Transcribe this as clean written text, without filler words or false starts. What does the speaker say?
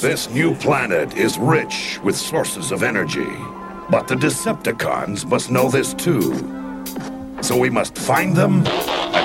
This new planet is rich with sources of energy. But the Decepticons must know this too. So we must find them